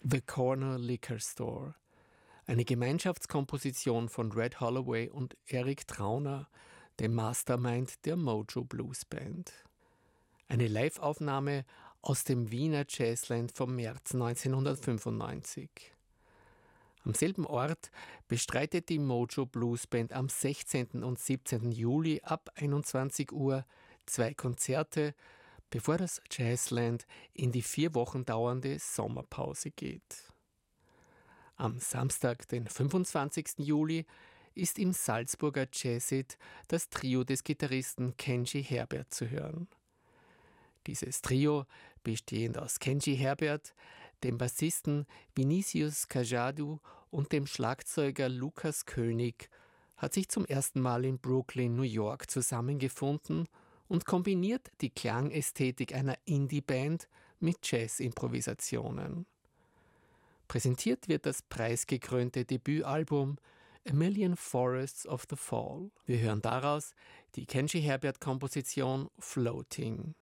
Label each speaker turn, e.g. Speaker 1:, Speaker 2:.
Speaker 1: The Corner Liquor Store, eine Gemeinschaftskomposition von Red Holloway und Eric Trauner, dem Mastermind der Mojo Blues Band. Eine Live-Aufnahme aus dem Wiener Jazzland vom März 1995. Am selben Ort bestreitet die Mojo Blues Band am 16. und 17. Juli ab 21 Uhr 2 Konzerte, bevor das Jazzland in die 4 Wochen dauernde Sommerpause geht. Am Samstag, den 25. Juli, ist im Salzburger Jazzit das Trio des Gitarristen Kenji Herbert zu hören. Dieses Trio, bestehend aus Kenji Herbert, dem Bassisten Vinicius Cajadu und dem Schlagzeuger Lukas König, hat sich zum ersten Mal in Brooklyn, New York zusammengefunden und kombiniert die Klangästhetik einer Indie-Band mit Jazz-Improvisationen. Präsentiert wird das preisgekrönte Debütalbum A Million Forests of the Fall. Wir hören daraus die Kenji Herbert-Komposition Floating.